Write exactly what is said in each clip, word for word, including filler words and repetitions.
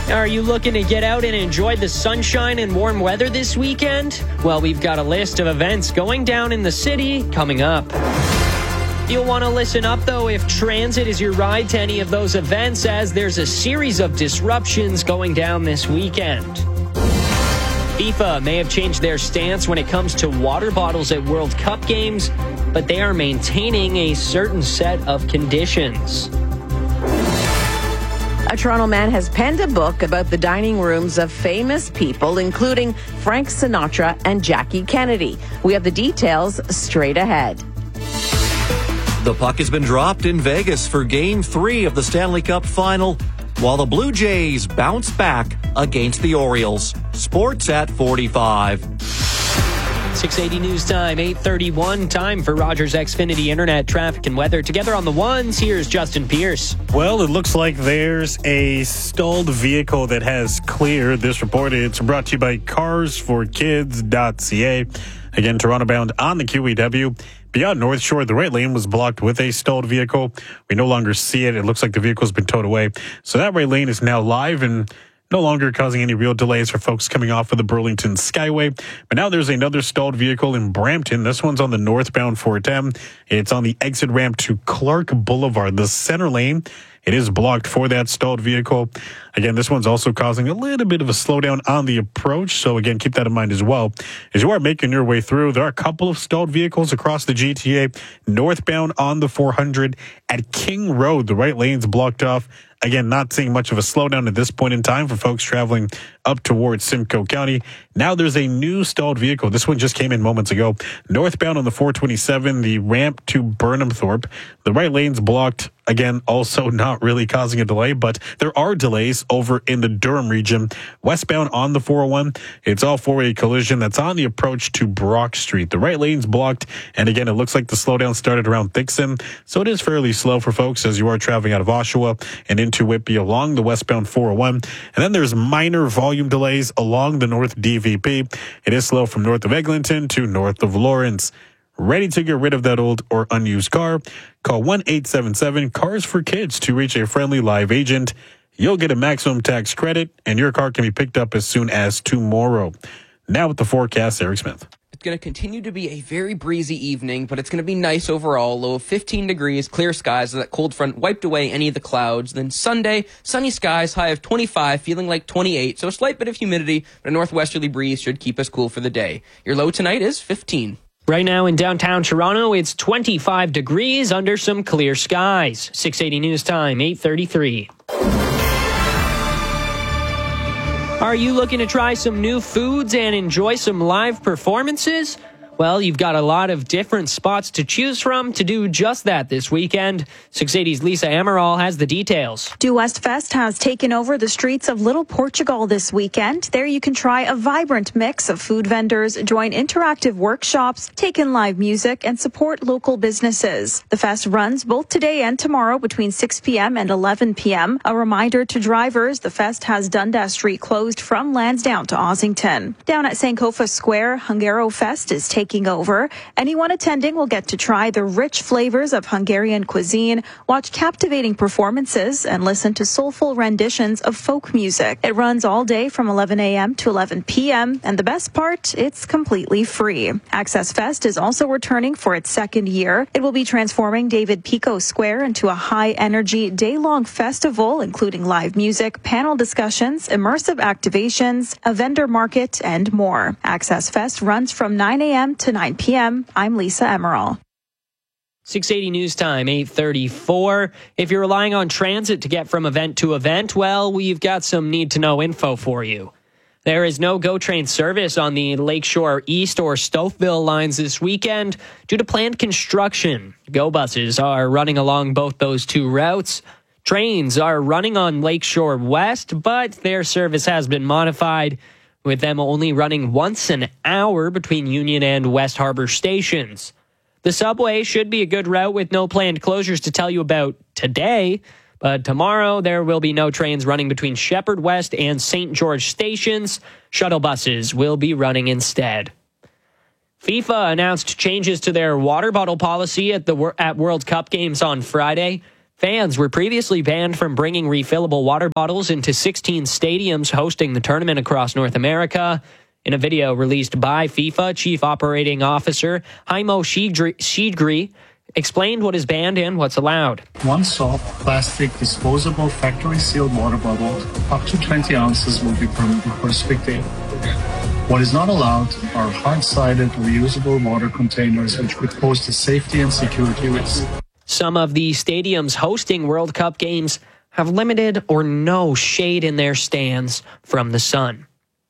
Are you looking to get out and enjoy the sunshine and warm weather this weekend? Well, we've got a list of events going down in the city coming up. You'll want to listen up, though, if transit is your ride to any of those events, as there's a series of disruptions going down this weekend. FIFA may have changed their stance when it comes to water bottles at World Cup games, but they are maintaining a certain set of conditions. A Toronto man has penned a book about the dining rooms of famous people, including Frank Sinatra and Jackie Kennedy. We have the details straight ahead. The puck has been dropped in Vegas for Game three of the Stanley Cup Final, while the Blue Jays bounce back against the Orioles. Sports at forty-five. six eighty News Time, eight thirty-one. Time for Rogers Xfinity Internet traffic and weather. Together on the ones, here's Justin Pierce. Well, it looks like there's a stalled vehicle that has cleared. This report, it's brought to you by cars for kids dot c a. Again, Toronto bound on the Q E W. Beyond North Shore, the right lane was blocked with a stalled vehicle. We no longer see it. It looks like the vehicle's been towed away. So that right lane is now live and no longer causing any real delays for folks coming off of the Burlington Skyway. But now there's another stalled vehicle in Brampton. This one's on the northbound four ten. It's on the exit ramp to Clark Boulevard. The center lane, it is blocked for that stalled vehicle. Again, this one's also causing a little bit of a slowdown on the approach. So again, keep that in mind as well. As you are making your way through, there are a couple of stalled vehicles across the G T A. Northbound on the four hundred at King Road, the right lane's blocked off. Again, not seeing much of a slowdown at this point in time for folks traveling up towards Simcoe County. Now there's a new stalled vehicle. This one just came in moments ago. Northbound on the four twenty-seven, the ramp to Burnham Thorpe. The right lane's blocked. Again, also not really causing a delay, but there are delays over in the Durham region. Westbound on the four oh one, it's all four-way collision that's on the approach to Brock Street. The right lane's blocked, and again, it looks like the slowdown started around Thixon, so it is fairly slow for folks as you are traveling out of Oshawa and into Whitby along the westbound four oh one. And then there's minor volume delays along the North D V P. It is slow from north of Eglinton to north of Lawrence. Ready to get rid of that old or unused car? Call one eight seven seven cars for kids to reach a friendly live agent. You'll get a maximum tax credit, and your car can be picked up as soon as tomorrow. Now with the forecast, Eric Smith. It's going to continue to be a very breezy evening, but it's going to be nice overall. Low of fifteen degrees, clear skies. That cold front wiped away any of the clouds. Then Sunday, sunny skies, high of twenty-five, feeling like twenty-eight. So a slight bit of humidity, but a northwesterly breeze should keep us cool for the day. Your low tonight is fifteen. Right now in downtown Toronto, it's twenty-five degrees under some clear skies. six eighty News Time, eight thirty-three. Are you looking to try some new foods and enjoy some live performances? Well, you've got a lot of different spots to choose from to do just that this weekend. six eighty's Lisa Amaral has the details. Do West Fest has taken over the streets of Little Portugal this weekend. There you can try a vibrant mix of food vendors, join interactive workshops, take in live music, and support local businesses. The fest runs both today and tomorrow between six p.m. and eleven p.m. A reminder to drivers, the fest has Dundas Street closed from Lansdowne to Ossington. Down at Sankofa Square, Hungaro Fest is taking over. Anyone attending will get to try the rich flavors of Hungarian cuisine, watch captivating performances, and listen to soulful renditions of folk music. It runs all day from eleven a.m. to eleven p.m., and the best part, it's completely free. Access Fest is also returning for its second year. It will be transforming David Pico Square into a high-energy, day-long festival, including live music, panel discussions, immersive activations, a vendor market, and more. Access Fest runs from nine a.m. to nine p.m. I'm Lisa Amaral. six eighty News Time, eight thirty-four. If you're relying on transit to get from event to event, well, we've got some need-to-know info for you. There is no GO train service on the Lakeshore East or Stouffville lines this weekend due to planned construction. GO buses are running along both those two routes. Trains are running on Lakeshore West, but their service has been modified, with them only running once an hour between Union and West Harbor stations. The subway should be a good route with no planned closures to tell you about today, but tomorrow there will be no trains running between Shepherd West and Saint George stations. Shuttle buses will be running instead. FIFA announced changes to their water bottle policy at the at World Cup games on Friday. Fans were previously banned from bringing refillable water bottles into sixteen stadiums hosting the tournament across North America. In a video released by FIFA, Chief Operating Officer Heimo Shidgri explained what is banned and what's allowed. One soft, plastic, disposable, factory-sealed water bottle up to twenty ounces will be permitted per spectator. What is not allowed are hard-sided, reusable water containers which could pose a safety and security risk. Some of the stadiums hosting World Cup games have limited or no shade in their stands from the sun.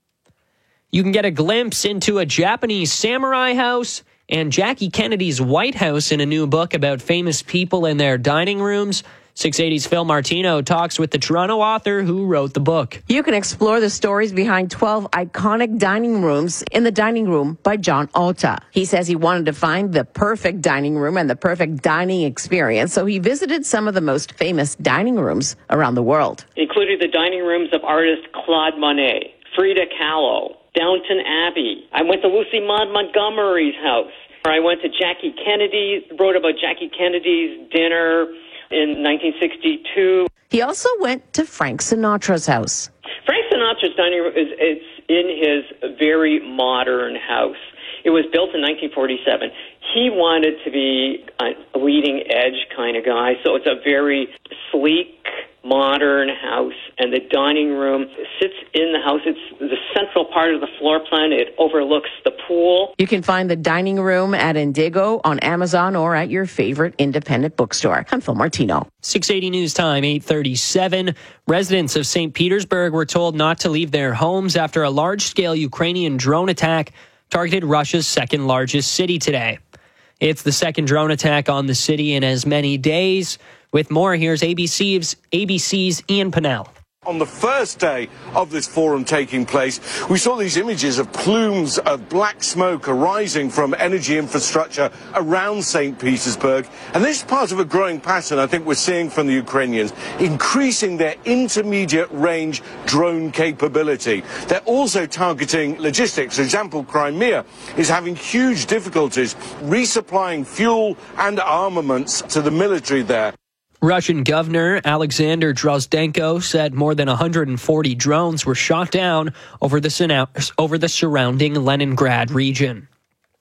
You can get a glimpse into a Japanese samurai house and Jackie Kennedy's White House in a new book about famous people in their dining rooms. six eighty's Phil Martino talks with the Toronto author who wrote the book. You can explore the stories behind twelve iconic dining rooms in the Dining Room by John Ota. He says he wanted to find the perfect dining room and the perfect dining experience, so he visited some of the most famous dining rooms around the world. Including the dining rooms of artist Claude Monet, Frida Kahlo, Downton Abbey. I went to Lucy Maud Montgomery's house. I went to Jackie Kennedy, wrote about Jackie Kennedy's dinner in nineteen sixty-two. He also went to Frank Sinatra's house. Frank Sinatra's dining room is it's in his very modern house. It was built in nineteen forty-seven. He wanted to be a leading edge kind of guy, so it's a very sleek, modern house, and the dining room sits in the house. It's the central part of the floor plan. It overlooks the pool. You can find the dining room at Indigo on Amazon or at your favorite independent bookstore. I'm Phil Martino. six eighty News Time, eight thirty-seven. Residents of Saint Petersburg were told not to leave their homes after a large-scale Ukrainian drone attack targeted Russia's second-largest city today. It's the second drone attack on the city in as many days. With more, here's A B C's, A B C's Ian Pennell. On the first day of this forum taking place, we saw these images of plumes of black smoke arising from energy infrastructure around Saint Petersburg. And this is part of a growing pattern I think we're seeing from the Ukrainians, increasing their intermediate range drone capability. They're also targeting logistics. For example, Crimea is having huge difficulties resupplying fuel and armaments to the military there. Russian Governor Alexander Drozdenko said more than one hundred forty drones were shot down over the, over the surrounding Leningrad region.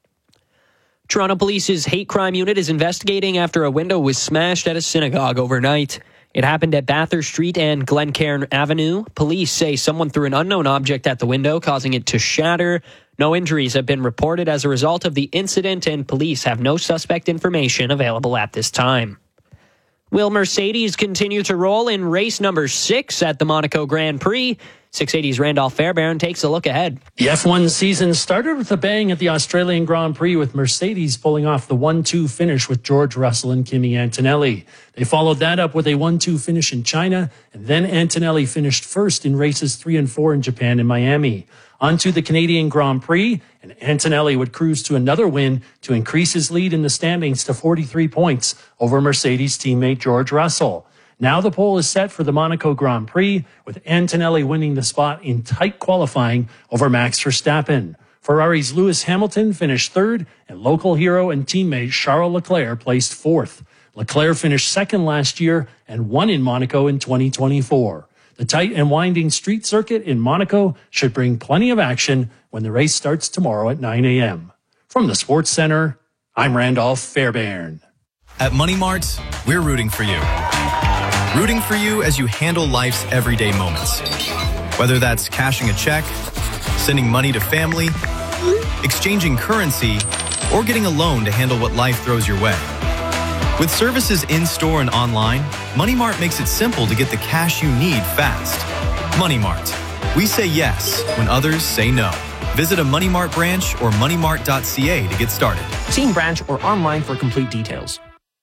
Toronto Police's hate crime unit is investigating after a window was smashed at a synagogue overnight. It happened at Bathurst Street and Glencairn Avenue. Police say someone threw an unknown object at the window, causing it to shatter. No injuries have been reported as a result of the incident, and police have no suspect information available at this time. Will Mercedes continue to roll in race number six at the Monaco Grand Prix? six eighty's Randolph Fairbairn takes a look ahead. The F one season started with a bang at the Australian Grand Prix, with Mercedes pulling off the one two finish with George Russell and Kimi Antonelli. They followed that up with a one two finish in China, and then Antonelli finished first in races three and four in Japan and Miami. On to the Canadian Grand Prix, and Antonelli would cruise to another win to increase his lead in the standings to forty-three points over Mercedes teammate George Russell. Now the pole is set for the Monaco Grand Prix, with Antonelli winning the spot in tight qualifying over Max Verstappen. Ferrari's Lewis Hamilton finished third, and local hero and teammate Charles Leclerc placed fourth. Leclerc finished second last year and won in Monaco in twenty twenty-four. The tight and winding street circuit in Monaco should bring plenty of action when the race starts tomorrow at nine a.m. From the Sports Center, I'm Randolph Fairbairn. At Money Mart, we're rooting for you. Rooting for you as you handle life's everyday moments. Whether that's cashing a check, sending money to family, exchanging currency, or getting a loan to handle what life throws your way. With services in-store and online, Money Mart makes it simple to get the cash you need fast. Money Mart. We say yes when others say no. Visit a Money Mart branch or money mart dot c a to get started. See in branch or online for complete details.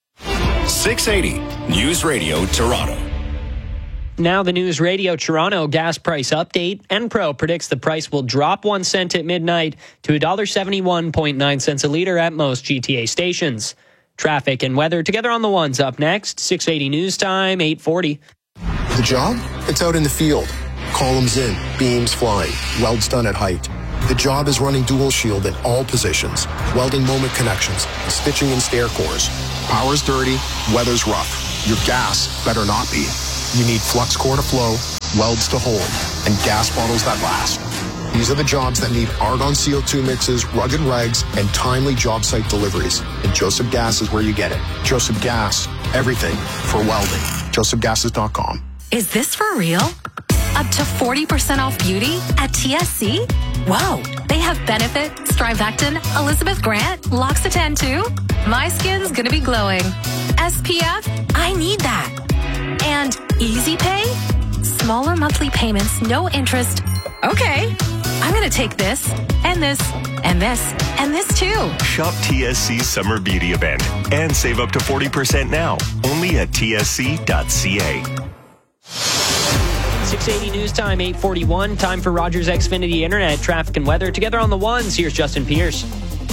six eighty News Radio Toronto. Now the News Radio Toronto gas price update. Enpro predicts the price will drop one cent at midnight to one dollar seventy-one point nine cents a litre at most G T A stations. Traffic and weather together on the ones up next. six eighty News Time, eight forty. The job? It's out in the field. Columns in, beams flying, welds done at height. The job is running dual shield in all positions, welding moment connections, stitching in stair cores. Power's dirty, weather's rough. Your gas better not be. You need flux core to flow, welds to hold, and gas bottles that last. These are the jobs that need argon C O two mixes, rugged regs, and timely job site deliveries. And Joseph Gas is where you get it. Joseph Gas, everything for welding. joseph gases dot com. Is this for real? Up to forty percent off beauty at T S C? Whoa, they have Benefit, Strivectin, Elizabeth Grant, L'Occitane too? My skin's gonna be glowing. S P F? I need that. And Easy Pay? Smaller monthly payments, no interest. Okay, I'm gonna take this, and this, and this, and this too. Shop T S C's Summer Beauty Event and save up to forty percent now, only at T S C dot C A. six eighty News Time, eight forty-one. Time for Rogers Xfinity Internet, traffic and weather. Together on the ones, here's Justin Pierce.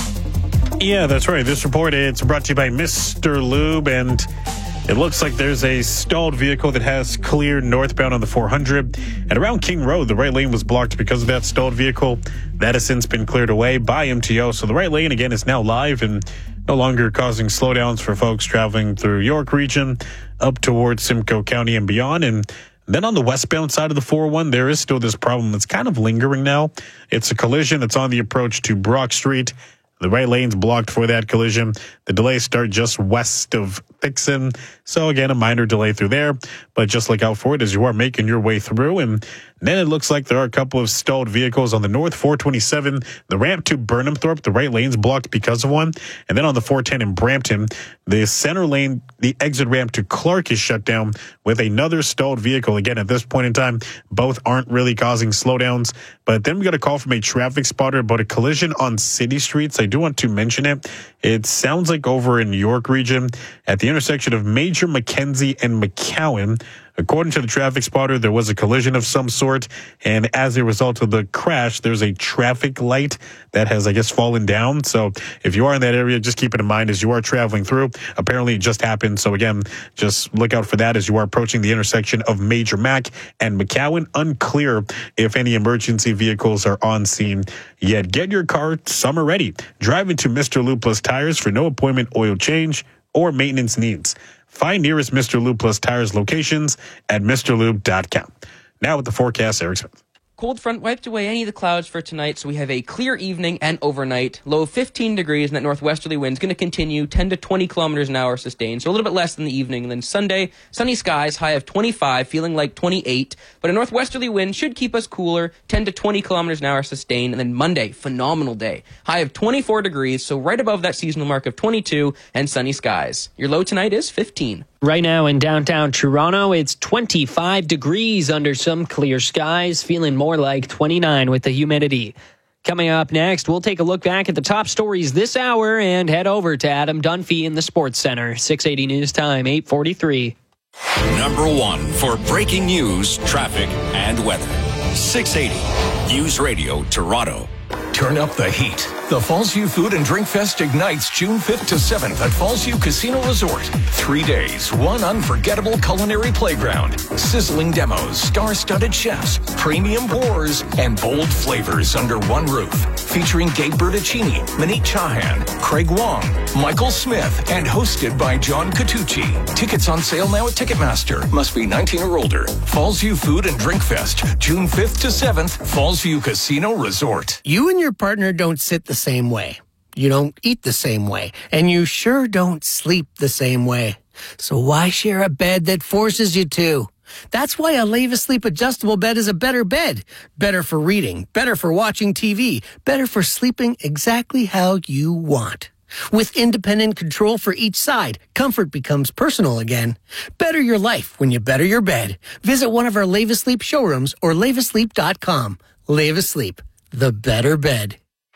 Yeah, that's right. This report, it's brought to you by Mister Lube, and it looks like there's a stalled vehicle that has cleared northbound on the four hundred. And around King Road, the right lane was blocked because of that stalled vehicle. That has since been cleared away by M T O. So the right lane, again, is now live and no longer causing slowdowns for folks traveling through York region up towards Simcoe County and beyond. And then on the westbound side of the four oh one, there is still this problem that's kind of lingering now. It's a collision that's on the approach to Brock Street. The right lane's blocked for that collision. The delays start just west of Dixon. So again, a minor delay through there, but just look out for it as you are making your way through. And then it looks like there are a couple of stalled vehicles on the north four twenty-seven, the ramp to Burnhamthorpe. The right lane's blocked because of one. And then on the four ten in Brampton, the center lane, the exit ramp to Clark is shut down with another stalled vehicle. Again, at this point in time, both aren't really causing slowdowns. But then we got a call from a traffic spotter about a collision on city streets. I do want to mention it. It sounds like over in York region at the intersection of Major Mackenzie and McCowan. According to the traffic spotter, there was a collision of some sort, and as a result of the crash, there's a traffic light that has, I guess, fallen down. So if you are in that area, just keep it in mind as you are traveling through. Apparently, it just happened. So again, just look out for that as you are approaching the intersection of Major Mac and McCowan. Unclear if any emergency vehicles are on scene yet. Get your car summer ready. Drive into Mister Lube Plus Tires for no appointment oil change or maintenance needs. Find nearest Mister Lube Plus Tires locations at Mr Lube dot com. Now with the forecast, Eric Smith. Cold front wiped away any of the clouds for tonight, so we have a clear evening and overnight. Low of fifteen degrees, and that northwesterly wind is going to continue ten to twenty kilometers an hour sustained, so a little bit less than the evening. And then Sunday, sunny skies, high of twenty-five, feeling like twenty-eight. But a northwesterly wind should keep us cooler, ten to twenty kilometers an hour sustained. And then Monday, phenomenal day, high of twenty-four degrees, so right above that seasonal mark of twenty-two, and sunny skies. Your low tonight is fifteen. Right now in downtown Toronto, it's twenty-five degrees under some clear skies, feeling more like twenty-nine with the humidity. Coming up next, we'll take a look back at the top stories this hour and head over to Adam Dunphy in the Sports Center. six eighty News Time, eight forty-three. Number one for breaking news, traffic, and weather. six eighty News Radio Toronto. Turn up the heat. The Fallsview Food and Drink Fest ignites June fifth to seventh at Fallsview Casino Resort. Three days, one unforgettable culinary playground, sizzling demos, star-studded chefs, premium pours, and bold flavors under one roof. Featuring Gabe Bertuccini, Manit Chahan, Craig Wong, Michael Smith, and hosted by John Catucci. Tickets on sale now at Ticketmaster. Must be nineteen or older. Fallsview Food and Drink Fest, June fifth to seventh, Fallsview Casino Resort. You and your partner don't sit the same way. You don't eat the same way. And you sure don't sleep the same way. So why share a bed that forces you to? That's why a Leva Sleep adjustable bed is a better bed. Better for reading, better for watching T V, better for sleeping exactly how you want. With independent control for each side, comfort becomes personal again. Better your life when you better your bed. Visit one of our Leva Sleep showrooms or leva sleep dot com. Leva Sleep, the better bed.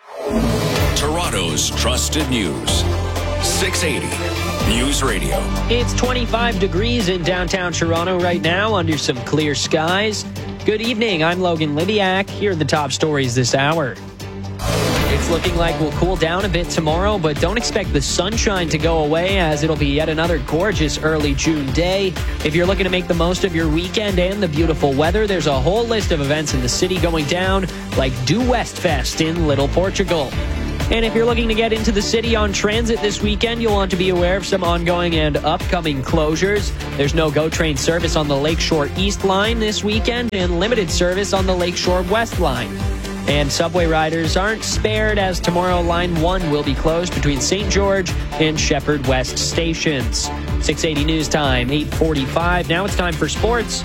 Toronto's trusted news. six eighty News Radio. It's twenty-five degrees in downtown Toronto right now under some clear skies. Good evening. I'm Logan Lidiak. Here are the top stories this hour. It's looking like we'll cool down a bit tomorrow, but don't expect the sunshine to go away as it'll be yet another gorgeous early June day. If you're looking to make the most of your weekend and the beautiful weather, there's a whole list of events in the city going down, like Do West Fest in Little Portugal. And if you're looking to get into the city on transit this weekend, you'll want to be aware of some ongoing and upcoming closures. There's no GO train service on the Lakeshore East line this weekend and limited service on the Lakeshore West line. And subway riders aren't spared as tomorrow Line one will be closed between Saint George and Shepherd West stations. six eighty News Time, eight forty-five. Now it's time for sports.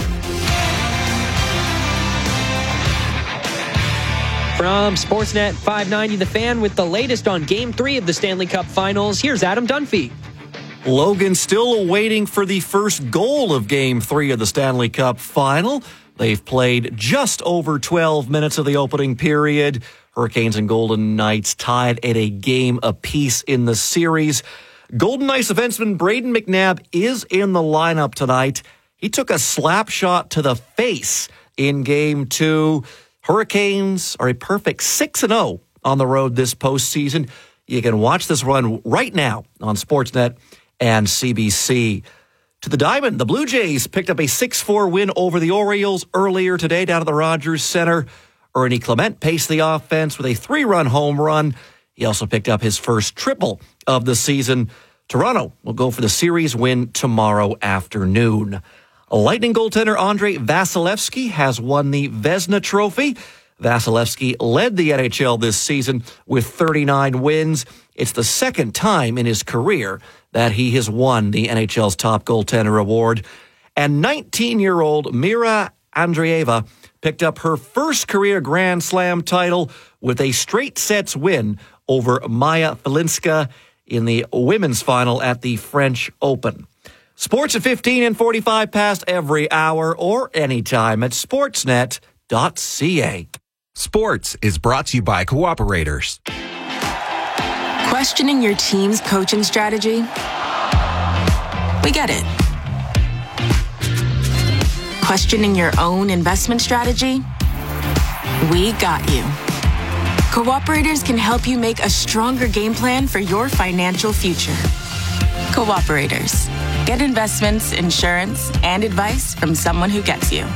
From Sportsnet five ninety The Fan with the latest on Game three of the Stanley Cup Finals, here's Adam Dunphy. Logan still waiting for the first goal of Game three of the Stanley Cup Final. They've played just over twelve minutes of the opening period. Hurricanes and Golden Knights tied at a game apiece in the series. Golden Knights defenseman Braden McNabb is in the lineup tonight. He took a slap shot to the face in Game two. Hurricanes are a perfect six and oh on the road this postseason. You can watch this run right now on Sportsnet and C B C. To the Diamond, the Blue Jays picked up a six four win over the Orioles earlier today down at the Rogers Center. Ernie Clement paced the offense with a three-run home run. He also picked up his first triple of the season. Toronto will go for the series win tomorrow afternoon. Lightning goaltender Andrei Vasilevsky has won the Vezina Trophy. Vasilevsky led the N H L this season with thirty-nine wins. It's the second time in his career that he has won the N H L's top goaltender award. And nineteen-year-old Mira Andreeva picked up her first career Grand Slam title with a straight sets win over Maya Filinska in the women's final at the French Open. Sports at fifteen and forty-five past every hour or anytime at sportsnet dot c a. Sports is brought to you by Cooperators. Questioning your team's coaching strategy? We get it. Questioning your own investment strategy? We got you. Cooperators can help you make a stronger game plan for your financial future. Cooperators. Get investments, insurance, and advice from someone who gets you.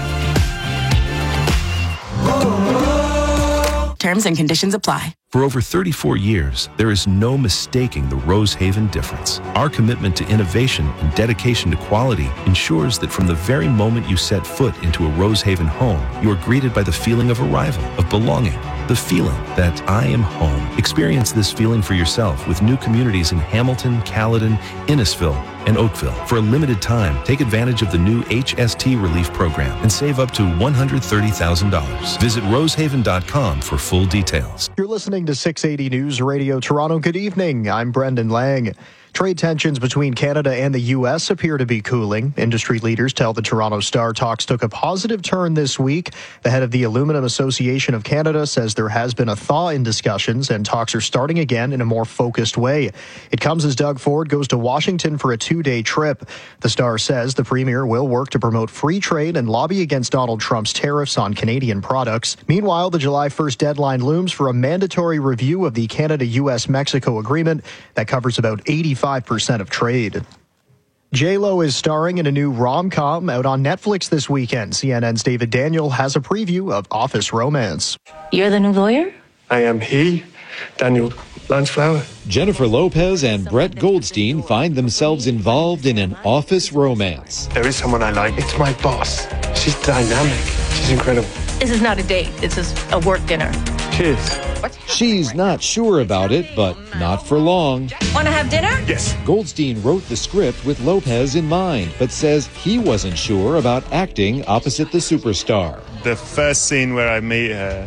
Terms and conditions apply. For over thirty-four years, there is no mistaking the Rosehaven difference. Our commitment to innovation and dedication to quality ensures that from the very moment you set foot into a Rosehaven home, you are greeted by the feeling of arrival, of belonging, the feeling that I am home. Experience this feeling for yourself with new communities in Hamilton, Caledon, Innisfil, and Oakville. For a limited time, take advantage of the new H S T Relief Program and save up to one hundred thirty thousand dollars. Visit rosehaven dot com for full details. You're listening to six eighty News Radio Toronto. Good evening. I'm Brendan Lang. Trade tensions between Canada and the U S appear to be cooling. Industry leaders tell the Toronto Star talks took a positive turn this week. The head of the Aluminum Association of Canada says there has been a thaw in discussions and talks are starting again in a more focused way. It comes as Doug Ford goes to Washington for a two-day trip. The Star says the Premier will work to promote free trade and lobby against Donald Trump's tariffs on Canadian products. Meanwhile, the July first deadline looms for a mandatory review of the Canada-U S Mexico agreement that covers about eighty-five percent of trade. J-Lo is starring in a new rom-com out on Netflix this weekend. C N N's David Daniel has a preview of Office Romance. You're the new lawyer? I am he, Daniel Lansflower. Jennifer Lopez and Brett Goldstein find themselves involved in an office romance. There is someone I like. It's my boss. She's dynamic. She's incredible. This is not a date. This is a work dinner. Cheers. She's not sure about it, but not for long. Want to have dinner? Yes. Goldstein wrote the script with Lopez in mind, but says he wasn't sure about acting opposite the superstar. The first scene where I meet her,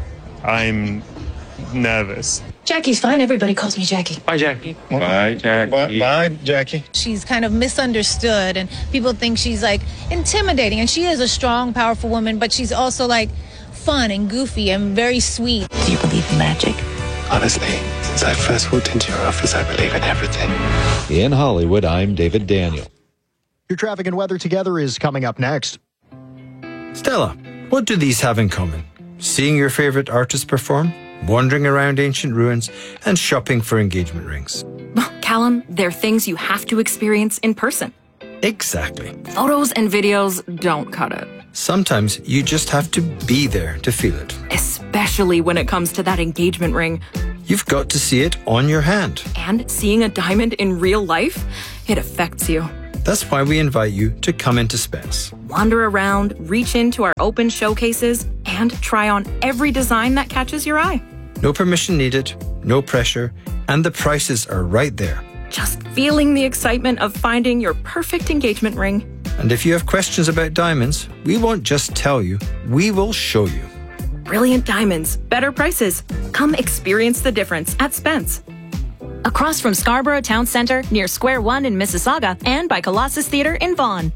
I'm nervous. Jackie's fine. Everybody calls me Jackie. Bye, Jackie. Bye, Jackie. Bye, bye, Jackie. She's kind of misunderstood, and people think she's like intimidating, and she is a strong, powerful woman, but she's also like fun and goofy and very sweet. Do you believe in magic? Honestly, since I first walked into your office, I believe in everything. In Hollywood, I'm David Daniel. Your traffic and weather together is coming up next. Stella, what do these have in common? Seeing your favorite artist perform, wandering around ancient ruins, and shopping for engagement rings. Callum, they're things you have to experience in person. Exactly. Photos and videos don't cut it. Sometimes you just have to be there to feel it. Especially when it comes to that engagement ring. You've got to see it on your hand. And seeing a diamond in real life, it affects you. That's why we invite you to come into Spence. Wander around, reach into our open showcases, and try on every design that catches your eye. No permission needed, no pressure, and the prices are right there. Just feeling the excitement of finding your perfect engagement ring. And if you have questions about diamonds, we won't just tell you, we will show you. Brilliant diamonds, better prices. Come experience the difference at Spence. Across from Scarborough Town Centre, near Square One in Mississauga, and by Colossus Theatre in Vaughan.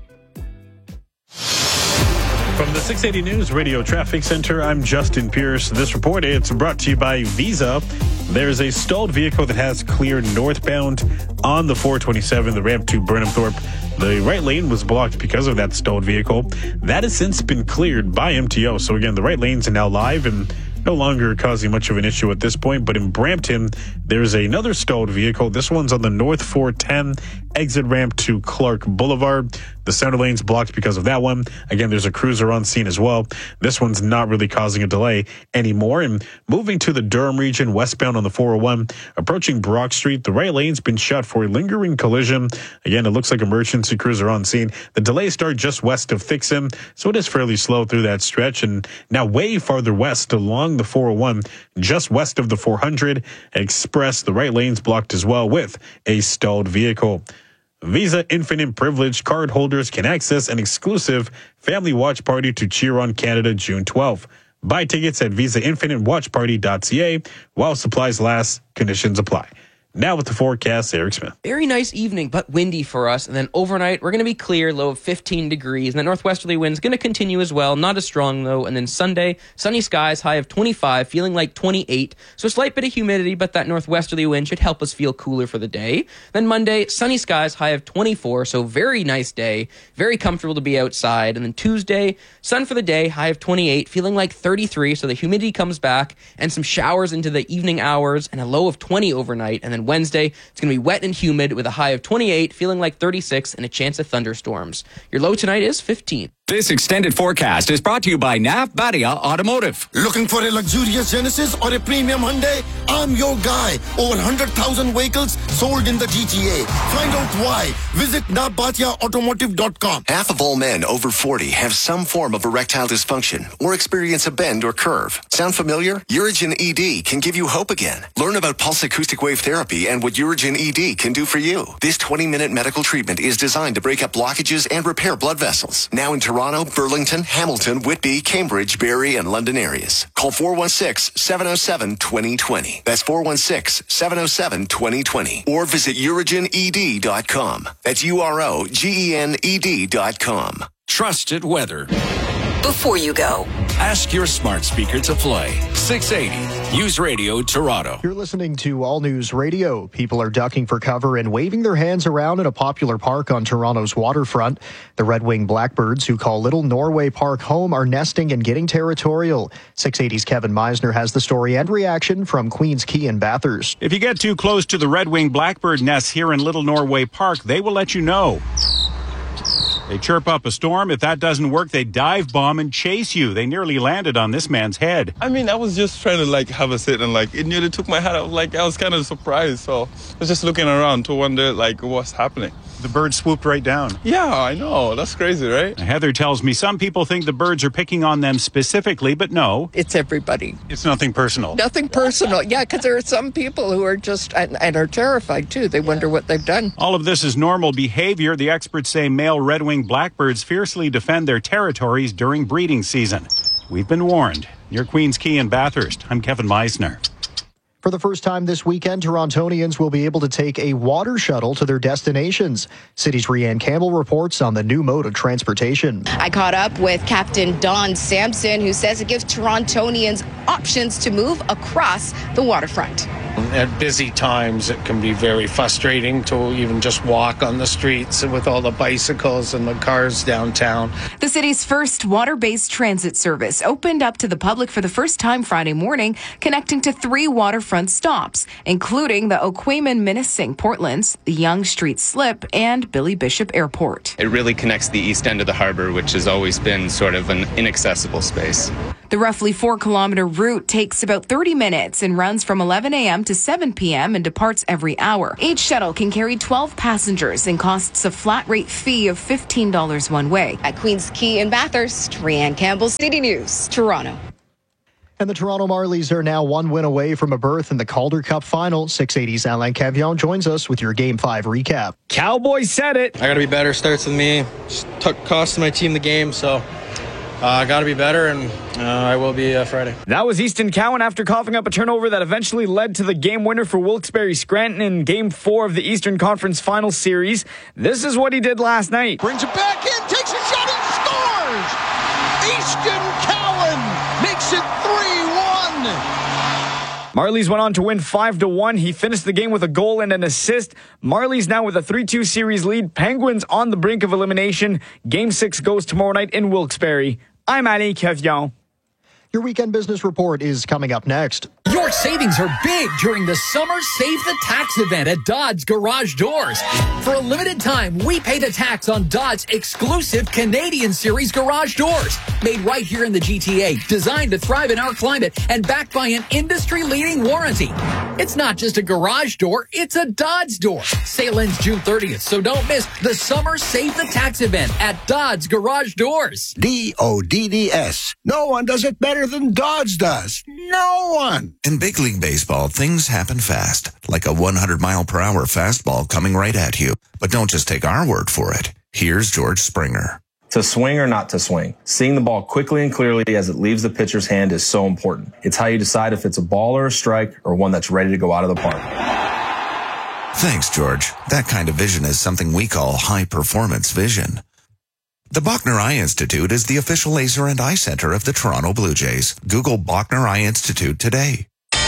From the six eighty News Radio Traffic Center, I'm Justin Pierce. This report, it's brought to you by Visa. There's a stalled vehicle that has cleared northbound on the four twenty-seven, the ramp to Burnhamthorpe. The right lane was blocked because of that stalled vehicle. That has since been cleared by M T O. So again, the right lanes are now live and no longer causing much of an issue at this point. But in Brampton, there's another stalled vehicle. This one's on the North four ten exit ramp to Clark Boulevard. The center lane's blocked because of that one. Again, there's a cruiser on scene as well. This one's not really causing a delay anymore. And moving to the Durham region, westbound on the four oh one, approaching Brock Street, the right lane's been shut for a lingering collision. Again, it looks like emergency cruiser on scene. The delays start just west of Thixon, so it is fairly slow through that stretch. And now way farther west along the four oh one, just west of the four hundred Express, the right lane's blocked as well with a stalled vehicle. Visa Infinite Privilege card holders can access an exclusive family watch party to cheer on Canada June twelfth. Buy tickets at visa infinite watch party dot c a while supplies last. Conditions apply. Now with the forecast, Eric Smith. Very nice evening, but windy for us. And then overnight, we're going to be clear, low of fifteen degrees. And the northwesterly wind's going to continue as well. Not as strong, though. And then Sunday, sunny skies, high of twenty-five, feeling like twenty-eight. So a slight bit of humidity, but that northwesterly wind should help us feel cooler for the day. Then Monday, sunny skies, high of twenty-four. So very nice day. Very comfortable to be outside. And then Tuesday, sun for the day, high of twenty-eight, feeling like thirty-three. So the humidity comes back and some showers into the evening hours and a low of twenty overnight. And then Wednesday, it's going to be wet and humid with a high of twenty-eight, feeling like thirty-six, and a chance of thunderstorms. Your low tonight is fifteen. This extended forecast is brought to you by Nav Badia Automotive. Looking for a luxurious Genesis or a premium Hyundai? I'm your guy. Over one hundred thousand vehicles sold in the G T A. Find out why. Visit nav badia automotive dot com. Half of all men over forty have some form of erectile dysfunction or experience a bend or curve. Sound familiar? Urigen E D can give you hope again. Learn about pulse acoustic wave therapy and what Urigen E D can do for you. This twenty-minute medical treatment is designed to break up blockages and repair blood vessels. Now in Toronto, Burlington, Hamilton, Whitby, Cambridge, Barrie, and London areas. Call four one six, seven oh seven, two oh two oh. That's four one six, seven oh seven, two oh two oh. Or visit urigen e d dot com. That's U R O G E N E D dot com. Trusted weather. Before you go, ask your smart speaker to play six eighty News Radio Toronto. You're listening to All News Radio. People are ducking for cover and waving their hands around in a popular park on Toronto's waterfront. The red-winged blackbirds, who call Little Norway Park home, are nesting and getting territorial. six eighty's Kevin Meisner has the story and reaction from Queens Quay and Bathurst. If you get too close to the red-winged blackbird nests here in Little Norway Park, they will let you know. They chirp up a storm. If that doesn't work, they dive bomb and chase you. They nearly landed on this man's head. I mean, I was just trying to like have a sit and like it nearly took my head out. Like I was kind of surprised. So I was just looking around to wonder like what's happening. The bird swooped right down. Yeah, I know. That's crazy, right? Heather tells me some people think the birds are picking on them specifically, but no. It's everybody. It's nothing personal. Nothing personal. Yeah, because there are some people who are just, and, and are terrified too. They wonder what they've done. All of this is normal behavior. The experts say male red-winged blackbirds fiercely defend their territories during breeding season. We've been warned. Near Queens Quay and Bathurst, I'm Kevin Meisner. For the first time this weekend, Torontonians will be able to take a water shuttle to their destinations. City's Rianne Campbell reports on the new mode of transportation. I caught up with Captain Don Sampson, who says it gives Torontonians options to move across the waterfront. At busy times, it can be very frustrating to even just walk on the streets with all the bicycles and the cars downtown. The city's first water-based transit service opened up to the public for the first time Friday morning, connecting to three waterfront stops, including the Oquaman-Minisink Portlands, the Yonge Street Slip, and Billy Bishop Airport. It really connects the east end of the harbor, which has always been sort of an inaccessible space. The roughly four kilometer route takes about thirty minutes and runs from eleven a.m. to seven p.m. and departs every hour. Each shuttle can carry twelve passengers and costs a flat rate fee of fifteen dollars one way. At Queens Quay in Bathurst, Rhianne Campbell, City News, Toronto. And the Toronto Marlies are now one win away from a berth in the Calder Cup final. six eighty's Alain Cavillon joins us with your Game five recap. Cowboys said it. I got to be better. Starts with me. Just took cost my team the game, so I uh, got to be better, and uh, I will be uh, Friday. That was Easton Cowan after coughing up a turnover that eventually led to the game winner for Wilkes-Barre Scranton in Game four of the Eastern Conference Final Series. This is what he did last night. Brings it back in, takes a shot, and scores! Easton Cowan makes it three one. Marlies went on to win five to one. He finished the game with a goal and an assist. Marlies now with a three two series lead. Penguins on the brink of elimination. Game six goes tomorrow night in Wilkes-Barre. I'm Alain Cavillon. Your weekend business report is coming up next. Your savings are big during the Summer Save the Tax event at Dodds Garage Doors. For a limited time, we pay the tax on Dodds' exclusive Canadian Series garage doors. Made right here in the G T A, designed to thrive in our climate, and backed by an industry-leading warranty. It's not just a garage door, it's a Dodds door. Sale ends June thirtieth, so don't miss the Summer Save the Tax event at Dodds Garage Doors. D O D D S. No one does it better than Dodds does. No one. In big league baseball, things happen fast, like a one hundred mile per hour fastball coming right at you. But don't just take our word for it. Here's George Springer. To swing or not to swing, seeing the ball quickly and clearly as it leaves the pitcher's hand is so important. It's how you decide if it's a ball or a strike or one that's ready to go out of the park. Thanks, George. That kind of vision is something we call high-performance vision. The Bachner Eye Institute is the official laser and eye center of the Toronto Blue Jays. Google Bachner Eye Institute today.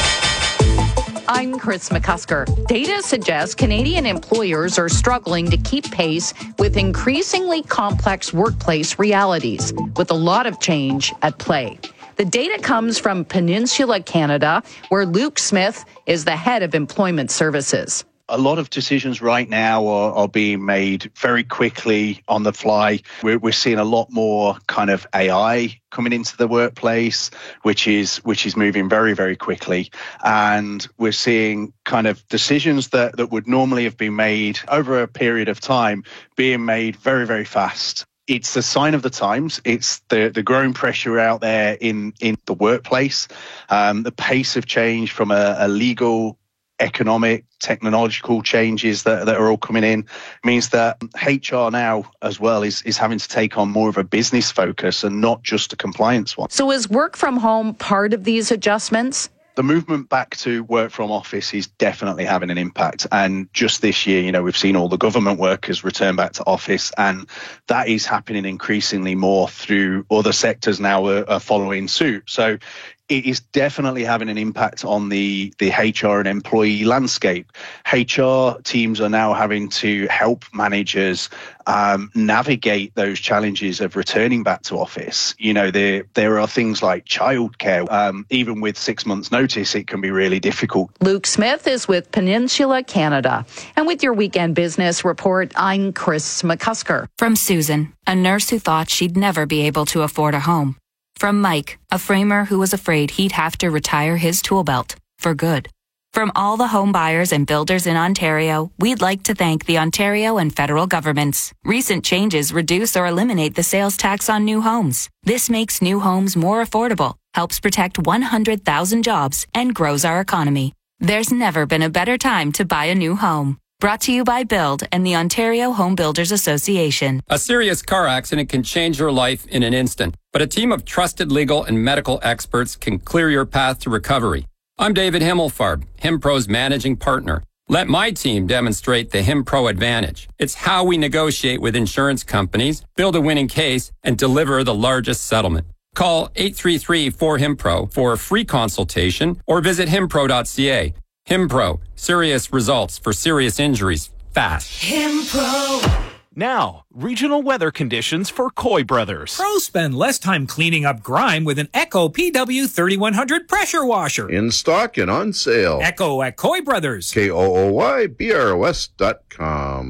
I'm Chris McCusker. Data suggests Canadian employers are struggling to keep pace with increasingly complex workplace realities, with a lot of change at play. The data comes from Peninsula Canada, where Luke Smith is the head of employment services. A lot of decisions right now are, are being made very quickly on the fly. We're, we're seeing a lot more kind of A I coming into the workplace, which is which is moving very, very quickly. And we're seeing kind of decisions that, that would normally have been made over a period of time being made very, very fast. It's a sign of the times. It's the, the growing pressure out there in, in the workplace, um, the pace of change from a, a legal, economic, technological changes that, that are all coming in means that H R now as well is, is having to take on more of a business focus and not just a compliance one. So is work from home part of these adjustments? The movement back to work from office is definitely having an impact. And just this year, you know, we've seen all the government workers return back to office, and that is happening increasingly more through other sectors now are, are following suit. So it is definitely having an impact on the, the H R and employee landscape. H R teams are now having to help managers um, navigate those challenges of returning back to office. You know, there there are things like childcare. Um, even with six months' notice, it can be really difficult. Luke Smith is with Peninsula Canada. And with your weekend business report, I'm Chris McCusker. From Susan, a nurse who thought she'd never be able to afford a home. From Mike, a framer who was afraid he'd have to retire his tool belt for good. From all the home buyers and builders in Ontario, we'd like to thank the Ontario and federal governments. Recent changes reduce or eliminate the sales tax on new homes. This makes new homes more affordable, helps protect one hundred thousand jobs, and grows our economy. There's never been a better time to buy a new home. Brought to you by Build and the Ontario Home Builders Association. A serious car accident can change your life in an instant, but a team of trusted legal and medical experts can clear your path to recovery. I'm David Himmelfarb, HimPro's managing partner. Let my team demonstrate the HimPro advantage. It's how we negotiate with insurance companies, build a winning case, and deliver the largest settlement. Call eight three three, four, HIMPRO for a free consultation or visit himpro dot c a. HimPro, serious results for serious injuries, fast. HimPro. Now, regional weather conditions for Coy Brothers. Pros spend less time cleaning up grime with an Echo P W thirty-one hundred pressure washer. In stock and on sale. Echo at Coy Brothers. K O O Y B R O S dot com.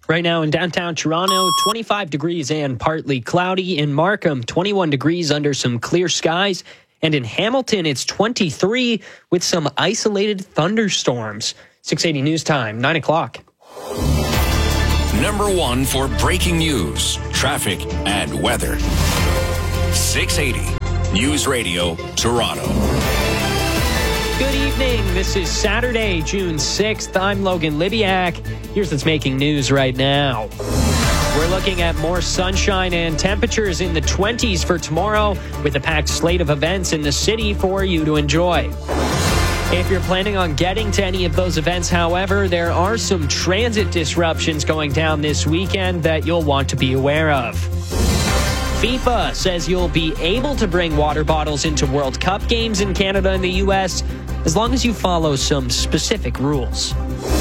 Right now in downtown Toronto, twenty-five degrees and partly cloudy. In Markham, twenty-one degrees under some clear skies. And in Hamilton, it's twenty-three with some isolated thunderstorms. six eighty News Time, nine o'clock. Number one for breaking news, traffic, and weather. six eighty News Radio, Toronto. Good evening. This is Saturday, June sixth. I'm Logan Libiak. Here's what's making news right now. We're looking at more sunshine and temperatures in the twenties for tomorrow with a packed slate of events in the city for you to enjoy. If you're planning on getting to any of those events, however, there are some transit disruptions going down this weekend that you'll want to be aware of. FIFA says you'll be able to bring water bottles into World Cup games in Canada and the U S as long as you follow some specific rules.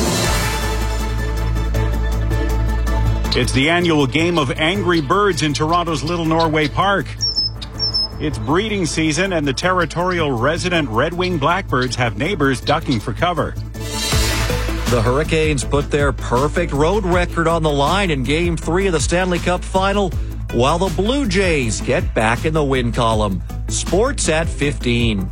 It's the annual game of Angry Birds in Toronto's Little Norway Park. It's breeding season, and the territorial resident red-winged blackbirds have neighbors ducking for cover. The Hurricanes put their perfect road record on the line in Game three of the Stanley Cup Final, while the Blue Jays get back in the win column. Sports at fifteen.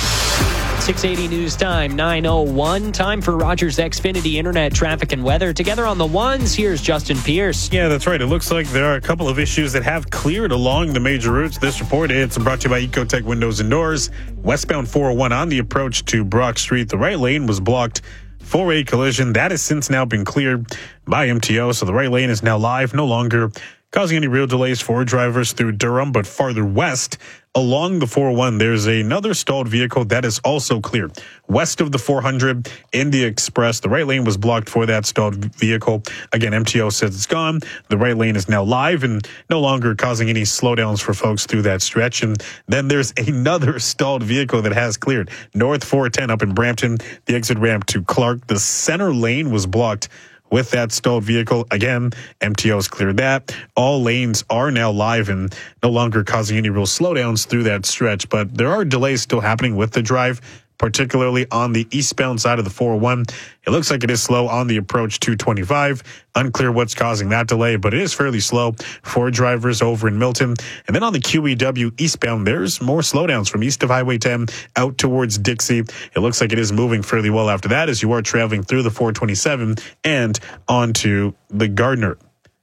six eighty News Time, nine oh one. Time for Rogers Xfinity Internet traffic and weather. Together on the ones, here's Justin Pierce. Yeah, that's right. It looks like there are a couple of issues that have cleared along the major routes. This report, it's brought to you by Ecotech Windows and Doors. Westbound four oh one on the approach to Brock Street. The right lane was blocked for a collision. That has since now been cleared by M T O, so the right lane is now live, no longer causing any real delays for drivers through Durham, but farther west along the four oh one, there's another stalled vehicle that is also cleared. West of the four hundred in the express, the right lane was blocked for that stalled vehicle. Again, M T O says it's gone. The right lane is now live and no longer causing any slowdowns for folks through that stretch. And then there's another stalled vehicle that has cleared. North four ten up in Brampton, the exit ramp to Clark. The center lane was blocked with that stalled vehicle. Again, M T O's cleared that. All lanes are now live and no longer causing any real slowdowns through that stretch, but there are delays still happening with the drive, particularly on the eastbound side of the four oh one. It looks like it is slow on the approach to twenty-five. Unclear what's causing that delay, but it is fairly slow for drivers over in Milton. And then on the Q E W eastbound, there's more slowdowns from east of Highway ten out towards Dixie. It looks like it is moving fairly well after that as you are traveling through the four twenty-seven and onto the Gardner.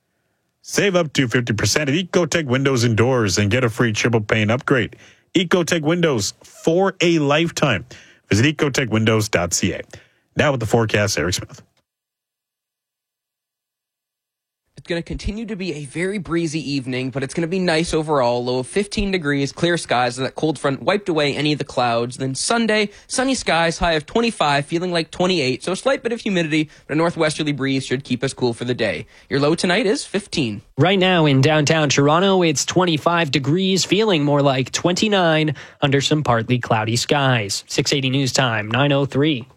Save up to fifty percent at Ecotech Windows and Doors and get a free triple pane upgrade. Ecotech Windows for a lifetime. Visit ecotech windows dot c a. Now with the forecast, Eric Smith. It's going to continue to be a very breezy evening, but it's going to be nice overall. Low of fifteen degrees, clear skies, and that cold front wiped away any of the clouds. Then Sunday, sunny skies, high of twenty-five, feeling like twenty-eight. So a slight bit of humidity, but a northwesterly breeze should keep us cool for the day. Your low tonight is fifteen. Right now in downtown Toronto, it's twenty-five degrees, feeling more like twenty-nine under some partly cloudy skies. six eighty News Time, nine oh three.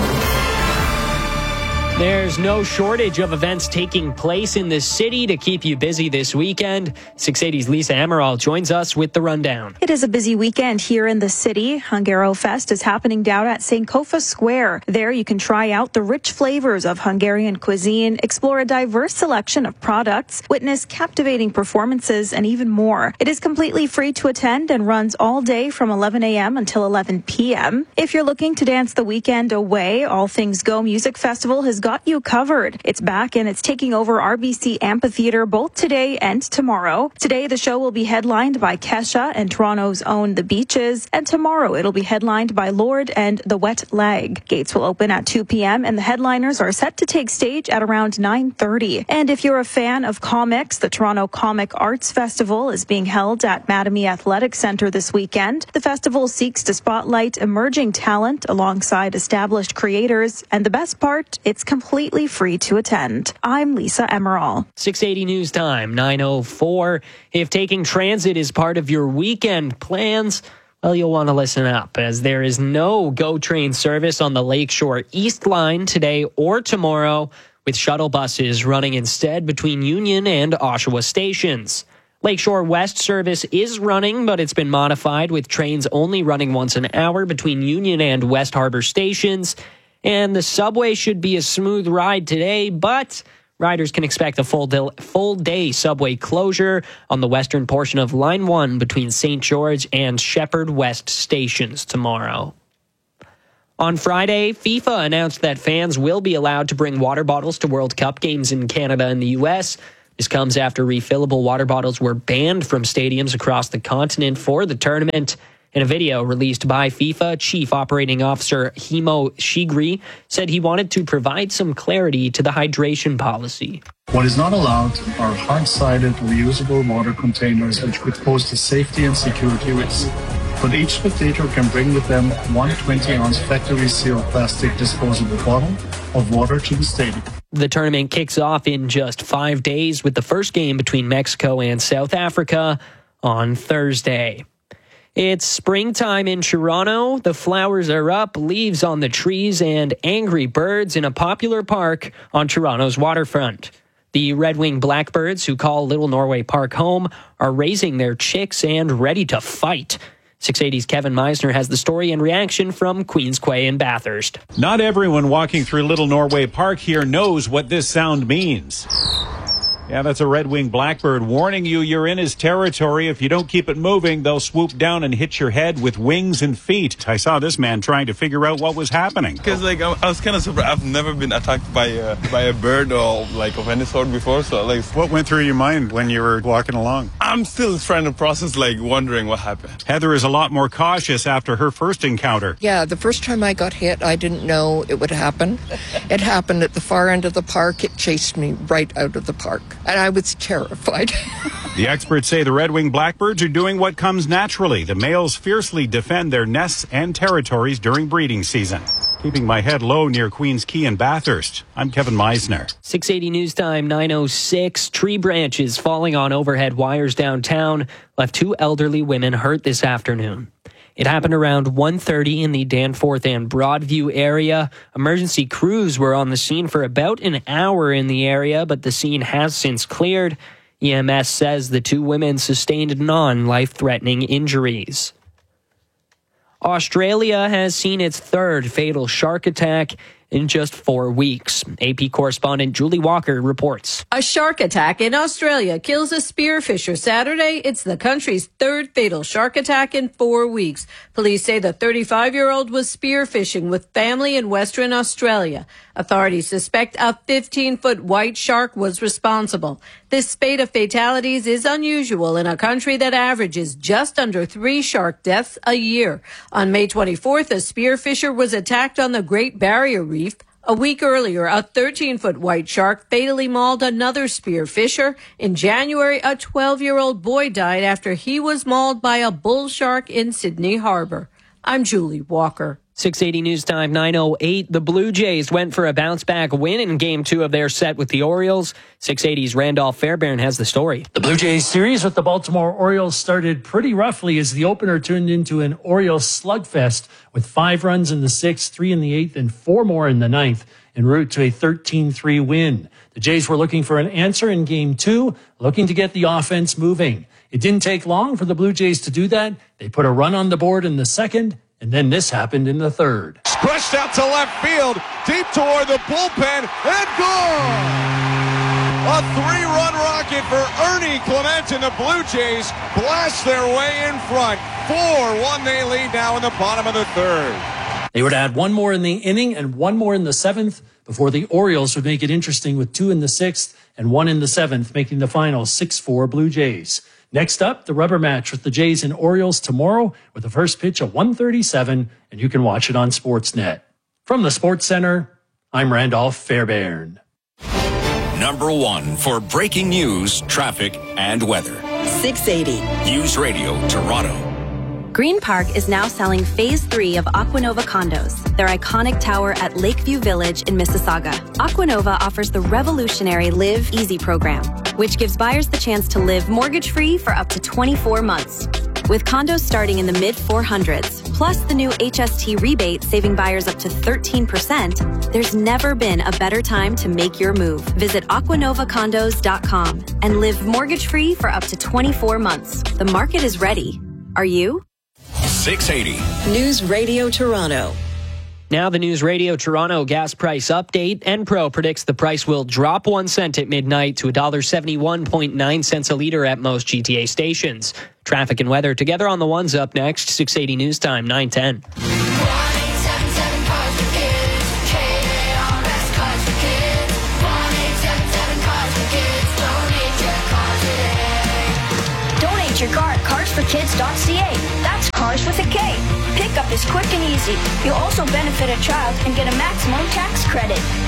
There's no shortage of events taking place in the city to keep you busy this weekend. six eighty's Lisa Amaral joins us with the rundown. It is a busy weekend here in the city. Hungaro Fest is happening down at Sankofa Square. There you can try out the rich flavors of Hungarian cuisine, explore a diverse selection of products, witness captivating performances, and even more. It is completely free to attend and runs all day from eleven a.m. until eleven p.m. If you're looking to dance the weekend away, All Things Go Music Festival has got you covered. It's back and it's taking over R B C Amphitheatre both today and tomorrow. Today, the show will be headlined by Kesha and Toronto's own The Beaches, and tomorrow it'll be headlined by Lorde and The Wet Leg. Gates will open at two p.m. and the headliners are set to take stage at around nine thirty. And if you're a fan of comics, the Toronto Comic Arts Festival is being held at Mattamy Athletic Centre this weekend. The festival seeks to spotlight emerging talent alongside established creators, and the best part, it's completely free to attend. I'm Lisa Amaral. six eighty News Time, nine oh four. If taking transit is part of your weekend plans, well, you'll want to listen up, as there is no GO train service on the Lakeshore East Line today or tomorrow, with shuttle buses running instead between Union and Oshawa stations. Lakeshore West service is running, but it's been modified, with trains only running once an hour between Union and West Harbour stations. And the subway should be a smooth ride today, but Riders can expect a full day, full day subway closure on the western portion of Line one between Saint George and Shepherd West stations tomorrow. On Friday, FIFA announced that fans will be allowed to bring water bottles to World Cup games in Canada and the U S. This comes after refillable water bottles were banned from stadiums across the continent for the tournament. In a video released by FIFA, Chief Operating Officer Himo Shigri said he wanted to provide some clarity to the hydration policy. What is not allowed are hard-sided reusable water containers which could pose a safety and security risk. But each spectator can bring with them one twenty-ounce factory-sealed plastic disposable bottle of water to the stadium. The tournament kicks off in just five days with the first game between Mexico and South Africa on Thursday. It's springtime in Toronto. The flowers are up, leaves on the trees, and angry birds in a popular park on Toronto's waterfront. The Red Wing Blackbirds, who call Little Norway Park home, are raising their chicks and ready to fight. six eighty's Kevin Meisner has the story and reaction from Queens Quay and Bathurst. Not everyone walking through Little Norway Park here knows what this sound means. Yeah, that's a Red Wing Blackbird warning you you're in his territory. If you don't keep it moving, they'll swoop down and hit your head with wings and feet. I saw this man trying to figure out what was happening. Because like I was kind of surprised. I've never been attacked by a, by a bird or like of any sort before. So like, what went through your mind when you were walking along? I'm still trying to process, like wondering what happened. Heather is a lot more cautious after her first encounter. Yeah, the first time I got hit, I didn't know it would happen. It happened at the far end of the park. It chased me right out of the park, and I was terrified. Terrified. The experts say the Red Wing Blackbirds are doing what comes naturally. The males fiercely defend their nests and territories during breeding season. Keeping my head low near Queens Quay and Bathurst, I'm Kevin Meisner. six eighty News Time, nine oh six. Tree branches falling on overhead wires downtown left two elderly women hurt this afternoon. It happened around one thirty in the Danforth and Broadview area. Emergency crews were on the scene for about an hour in the area, but the scene has since cleared. E M S says the two women sustained non-life-threatening injuries. Australia has seen its third fatal shark attack in just four weeks. A P correspondent Julie Walker reports. A shark attack in Australia kills a spearfisher Saturday. It's the country's third fatal shark attack in four weeks. Police say the thirty-five-year-old was spearfishing with family in Western Australia. Authorities suspect a fifteen-foot white shark was responsible. This spate of fatalities is unusual in a country that averages just under three shark deaths a year. On May twenty-fourth, a spearfisher was attacked on the Great Barrier Reef. A week earlier, a thirteen-foot white shark fatally mauled another spearfisher. In January, a twelve-year-old boy died after he was mauled by a bull shark in Sydney Harbor. I'm Julie Walker. six eighty News Time, nine oh eight. The Blue Jays went for a bounce-back win in Game two of their set with the Orioles. six eighty's Randolph Fairbairn has the story. The Blue Jays series with the Baltimore Orioles started pretty roughly as the opener turned into an Orioles slugfest with five runs in the sixth, three in the eighth, and four more in the ninth, en route to a thirteen three win. The Jays were looking for an answer in Game two, looking to get the offense moving. It didn't take long for the Blue Jays to do that. They put a run on the board in the second, and then this happened in the third. Stretched out to left field, deep toward the bullpen, and gone! A three-run rocket for Ernie Clement, and the Blue Jays blast their way in front. four one they lead now in the bottom of the third. They would add one more in the inning and one more in the seventh before the Orioles would make it interesting with two in the sixth and one in the seventh, making the final six four Blue Jays. Next up, the rubber match with the Jays and Orioles tomorrow with the first pitch at one thirty-seven, and you can watch it on Sportsnet. From the Sports Center, I'm Randolph Fairbairn. Number one for breaking news, traffic, and weather. six eighty. News Radio Toronto. Green Park is now selling Phase three of Aquanova condos, their iconic tower at Lakeview Village in Mississauga. Aquanova offers the revolutionary Live Easy program, which gives buyers the chance to live mortgage-free for up to twenty-four months. With condos starting in the mid four hundreds, plus the new H S T rebate saving buyers up to thirteen percent, there's never been a better time to make your move. Visit aquanova condos dot com and live mortgage-free for up to twenty-four months. The market is ready. Are you? six eighty. News Radio Toronto. Now the News Radio Toronto gas price update. Enpro predicts the price will drop one cent at midnight to one dollar seventy-one point nine cents a litre at most G T A stations. Traffic and weather together on the ones up next. six eighty News Time, nine ten. Donate your car at cars for kids dot c a. That's cars with a K. Pickup is quick and easy. You'll also benefit a child and get a maximum tax credit.